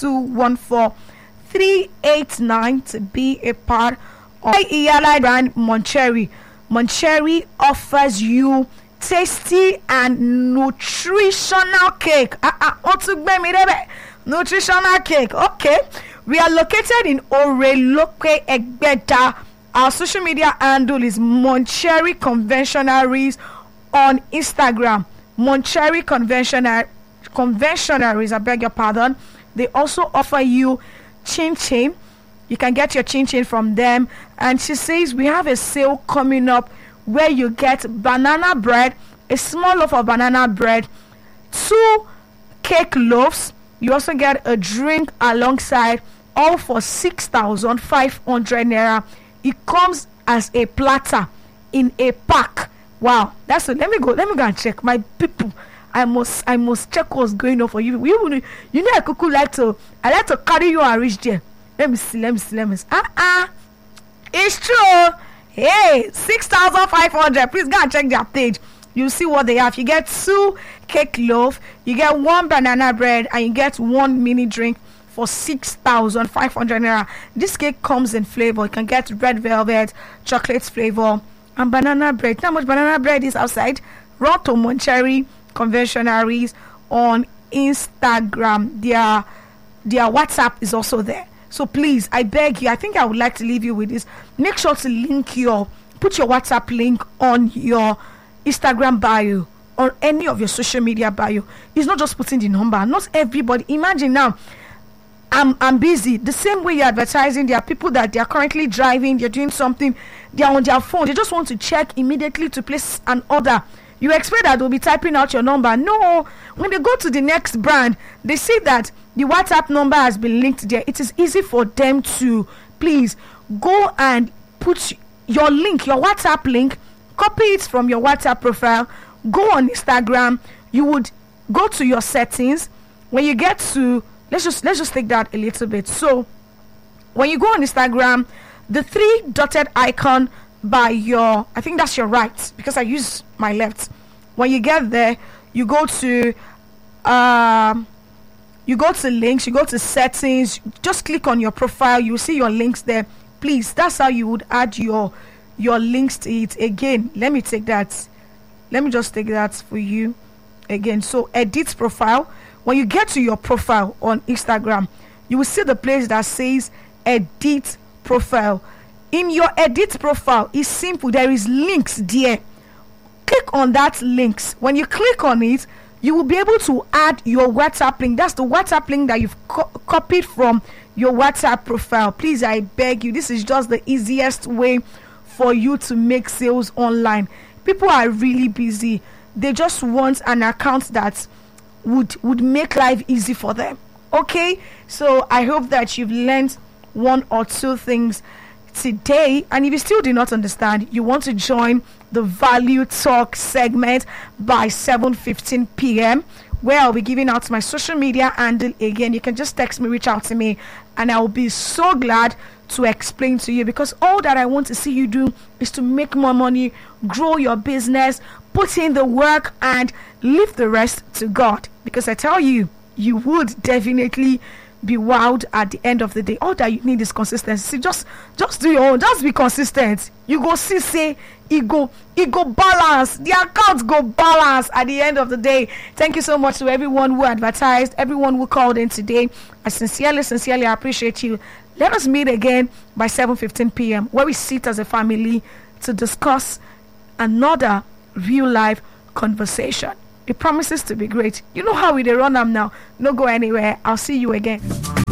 0214-389 to be a part of Iyala brand Moncherry. Moncherry offers you tasty and nutritional cake. Nutritional cake. Okay. We are located in Orelope, Egbeda. Our social media handle is Moncherry Conventionaries on Instagram. Moncherry Conventionaries, I beg your pardon. They also offer you chin chin. You can get your chin chin from them. And she says we have a sale coming up where you get banana bread, a small loaf of banana bread, 2 cake loaves. You also get a drink alongside, all for 6,500 naira. It comes as a platter in a pack. Wow, that's it. Let me go and check. My people, I must check what's going on for you. You know I like to carry you and reach there. Let me see. It's true. Hey, 6,500. Please go and check their page. You see what they have. You get 2 cake loaf, you get 1 banana bread, and you get 1 mini drink for 6,500 naira. This cake comes in flavor. You can get red velvet, chocolate flavor, and banana bread. How much banana bread is outside? Run to Moncherry Conventionaries on Instagram. Their WhatsApp is also there. So please, I beg you, I think I would like to leave you with this. Make sure to put your WhatsApp link on your Instagram bio or any of your social media bio. It's not just putting the number. Not everybody. Imagine now, I'm busy. The same way you're advertising, there are people that they are currently driving, they're doing something, they're on their phone, they just want to check immediately to place an order. You expect that they'll be typing out your number. No. When they go to the next brand, they see that the WhatsApp number has been linked there. It is easy for them to, please, go and put your link, your WhatsApp link, copy it from your WhatsApp profile, go on Instagram. You would go to your settings. When you get to, let's just take that a little bit. So when you go on Instagram, the 3 dotted icon by your, I think that's your right, because I use my left. When you get there, you go to links, you go to settings, just click on your profile, you see your links there. Please, that's how you would add your links to it. Again, let me just take that for you again. So edit profile. When you get to your profile on Instagram, you will see the place that says edit profile. In your edit profile, it's simple. There is links there. Click on that links. When you click on it, you will be able to add your WhatsApp link. That's the WhatsApp link that you've copied from your WhatsApp profile. Please, I beg you, this is just the easiest way for you to make sales online. People are really busy. They just want an account that would make life easy for them. Okay, so I hope that you've learned 1 or 2 things today, and if you still do not understand, you want to join the Value Talk segment by 7:15 p.m. where I'll be giving out my social media handle again. You can just text me, reach out to me, and I'll be so glad to explain to you, because all that I want to see you do is to make more money, grow your business, put in the work, and leave the rest to God. Because I tell you, you would definitely be wowed at the end of the day. All that you need is consistency. Just do your own. Just be consistent. You go see, say, it go balance. The account go balance at the end of the day. Thank you so much to everyone who advertised, everyone who called in today. I sincerely appreciate you. Let us meet again by 7:15 p.m. where we sit as a family to discuss another real life conversation. It promises to be great. You know how we run them now. No go anywhere. I'll see you again.